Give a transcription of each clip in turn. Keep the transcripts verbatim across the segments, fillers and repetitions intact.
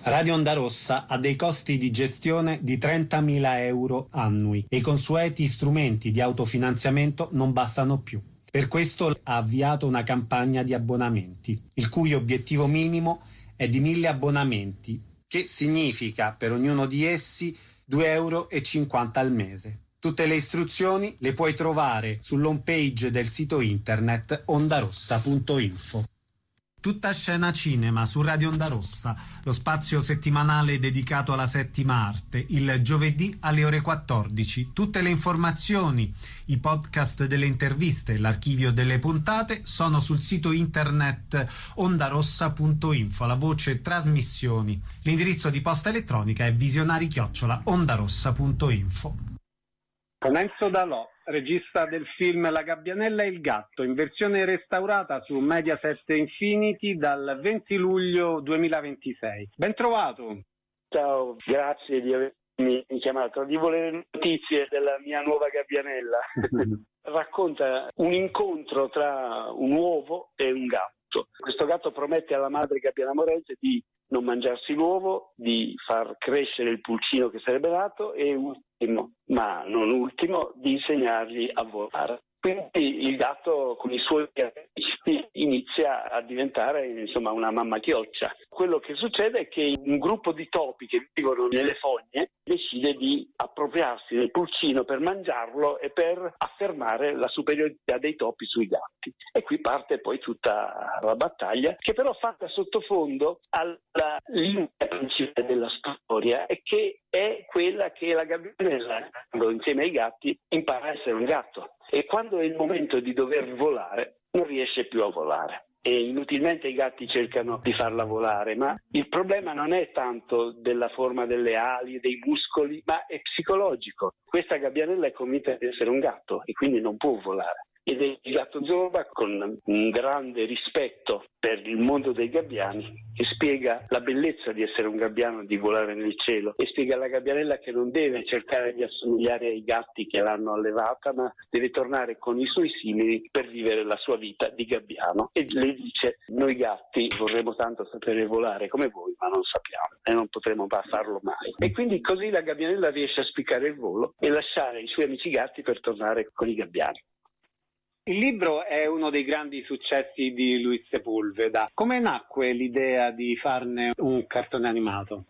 Radio Onda Rossa ha dei costi di gestione di trentamila euro annui e i consueti strumenti di autofinanziamento non bastano più. Per questo ha avviato una campagna di abbonamenti, il cui obiettivo minimo è di mille abbonamenti, che significa per ognuno di essi due euro e cinquanta al mese. Tutte le istruzioni le puoi trovare sull'home page del sito internet ondarossa punto info. Tutta scena cinema su Radio Onda Rossa, lo spazio settimanale dedicato alla settima arte, il giovedì alle ore quattordici. Tutte le informazioni, i podcast delle interviste, l'archivio delle puntate sono sul sito internet ondarossa punto info, la voce trasmissioni. L'indirizzo di posta elettronica è visionari chiocciola ondarossa punto info. Con Enzo Dalò, regista del film La Gabbianella e il gatto, in versione restaurata su Mediaset Infinity dal venti luglio duemilaventisei. Ben trovato! Ciao, grazie di avermi chiamato, di volere notizie della mia nuova Gabbianella. Racconta un incontro tra un uovo e un gatto. Questo gatto promette alla madre Gabbiana Morense di non mangiarsi l'uovo, di far crescere il pulcino che sarebbe nato e ultimo, ma non ultimo, di insegnargli a volare. Quindi il gatto con i suoi caratteristici inizia a diventare insomma una mamma chioccia. Quello che succede è che un gruppo di topi che vivono nelle fogne decide di appropriarsi del pulcino per mangiarlo e per affermare la superiorità dei topi sui gatti. E qui parte poi tutta la battaglia, che però fatta sottofondo alla linea principale della storia e che è quella che la gabbianella, insieme ai gatti, impara a essere un gatto. E quando è il momento di dover volare, non riesce più a volare. E inutilmente i gatti cercano di farla volare, ma il problema non è tanto della forma delle ali, dei muscoli, ma è psicologico. Questa gabbianella è convinta di essere un gatto e quindi non può volare. Ed è il gatto Zorba, con un grande rispetto per il mondo dei gabbiani, che spiega la bellezza di essere un gabbiano, di volare nel cielo, e spiega alla gabbianella che non deve cercare di assomigliare ai gatti che l'hanno allevata, ma deve tornare con i suoi simili per vivere la sua vita di gabbiano. E le dice: noi gatti vorremmo tanto sapere volare come voi, ma non sappiamo e non potremo farlo mai. E quindi così la gabbianella riesce a spiccare il volo e lasciare i suoi amici gatti per tornare con i gabbiani. Il libro è uno dei grandi successi di Luis Sepulveda. Come nacque l'idea di farne un cartone animato?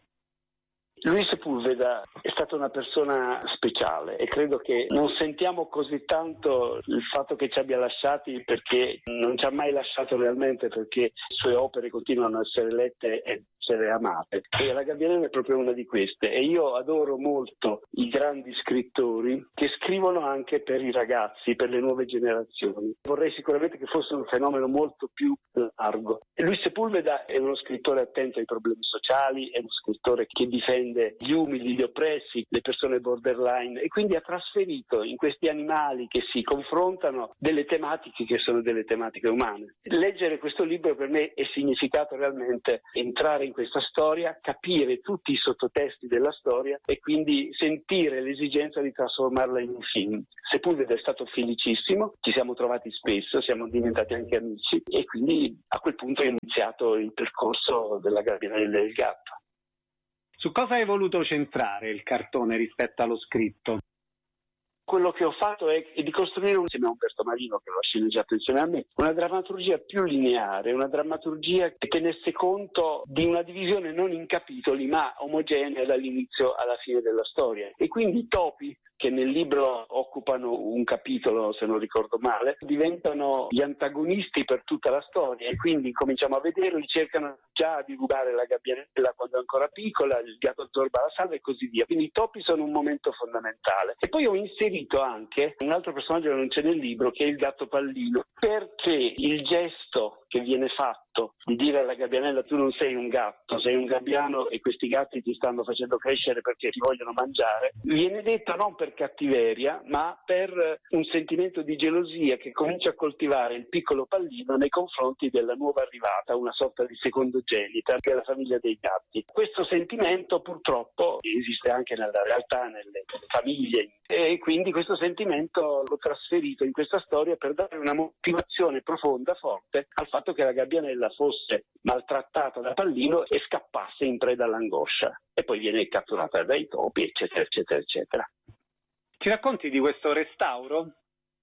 Luis Sepulveda è stata una persona speciale e credo che non sentiamo così tanto il fatto che ci abbia lasciati, perché non ci ha mai lasciato realmente, perché le sue opere continuano a essere lette e essere amate. E la Gabbianella è proprio una di queste. E io adoro molto i grandi scrittori che scrivono anche per i ragazzi, per le nuove generazioni. Vorrei sicuramente che fosse un fenomeno molto più largo. E Luis Sepulveda è uno scrittore attento ai problemi sociali, è uno scrittore che difende gli umili, gli oppressi, le persone borderline, e quindi ha trasferito in questi animali che si confrontano delle tematiche che sono delle tematiche umane. Leggere questo libro per me è significato realmente entrare in questa storia, capire tutti i sottotesti della storia e quindi sentire l'esigenza di trasformarla in un film. Sepulveda è stato felicissimo, ci siamo trovati spesso, siamo diventati anche amici e quindi a quel punto è iniziato il percorso della Gabbianella e il gatto. Su cosa hai voluto centrare il cartone rispetto allo scritto? Quello che ho fatto è di costruire, insieme a Umberto Marino, che lo ha sceneggiato insieme a me, una drammaturgia più lineare, una drammaturgia che tenesse conto di una divisione non in capitoli, ma omogenea dall'inizio alla fine della storia. E quindi i topi, che nel libro occupano un capitolo, se non ricordo male, diventano gli antagonisti per tutta la storia e quindi cominciamo a vederli, cercano già di rubare la gabbianella quando è ancora piccola, il gatto Zorba la salva e così via. Quindi i topi sono un momento fondamentale. E poi ho inserito anche un altro personaggio che non c'è nel libro, che è il gatto Pallino, perché il gesto che viene fatto di dire alla gabbianella: tu non sei un gatto, sei un gabbiano e questi gatti ti stanno facendo crescere perché ti vogliono mangiare, viene detto non per per cattiveria, ma per un sentimento di gelosia che comincia a coltivare il piccolo Pallino nei confronti della nuova arrivata, una sorta di secondogenita, che è la famiglia dei gatti. Questo sentimento purtroppo esiste anche nella realtà, nelle, nelle famiglie, e quindi questo sentimento l'ho trasferito in questa storia per dare una motivazione profonda, forte, al fatto che la Gabbianella fosse maltrattata da Pallino e scappasse in preda all'angoscia, e poi viene catturata dai topi, eccetera, eccetera, eccetera. Ci racconti di questo restauro?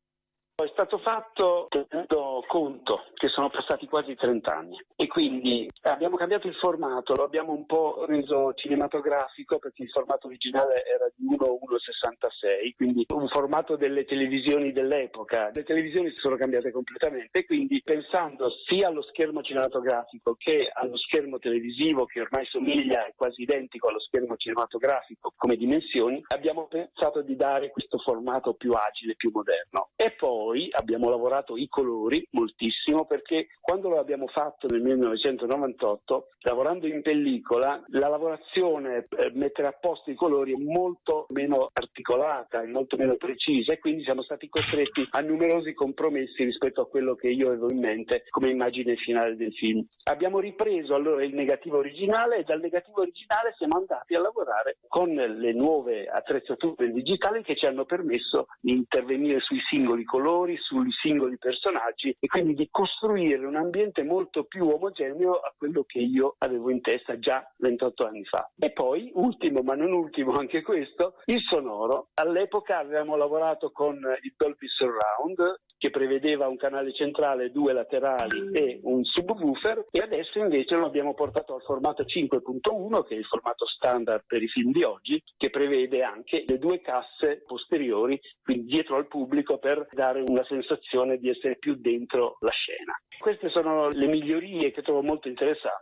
È stato fatto tenendo conto che sono passati quasi trent'anni e quindi abbiamo cambiato il formato, lo abbiamo un po' reso cinematografico perché il formato originale era di uno a uno virgola sessantasei, quindi un formato delle televisioni dell'epoca. Le televisioni si sono cambiate completamente, quindi pensando sia allo schermo cinematografico che allo schermo televisivo, che ormai somiglia, è quasi identico allo schermo cinematografico come dimensioni, abbiamo pensato di dare questo formato più agile, più moderno. E poi Poi abbiamo lavorato i colori moltissimo, perché quando lo abbiamo fatto nel millenovecentonovantotto, lavorando in pellicola, la lavorazione per mettere a posto i colori è molto meno articolata, è molto meno precisa, e quindi siamo stati costretti a numerosi compromessi rispetto a quello che io avevo in mente come immagine finale del film. Abbiamo ripreso allora il negativo originale e dal negativo originale siamo andati a lavorare con le nuove attrezzature digitali che ci hanno permesso di intervenire sui singoli colori, sui singoli personaggi, e quindi di costruire un ambiente molto più omogeneo a quello che io avevo in testa già ventotto anni fa. E poi, ultimo ma non ultimo anche questo, il sonoro. All'epoca avevamo lavorato con il Dolby Surround, che prevedeva un canale centrale, due laterali e un subwoofer, e adesso invece lo abbiamo portato al formato cinque punto uno, che è il formato standard per i film di oggi, che prevede anche le due casse posteriori, quindi dietro al pubblico, per dare una sensazione di essere più dentro la scena. Queste sono le migliorie che trovo molto interessanti.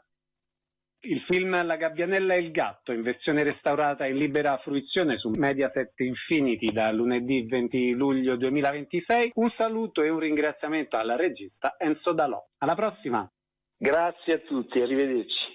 Il film La Gabbianella e il gatto, in versione restaurata in libera fruizione su Mediaset Infinity da lunedì venti luglio duemilaventisei. Un saluto e un ringraziamento alla regista Enzo Dalò. Alla prossima! Grazie a tutti, arrivederci.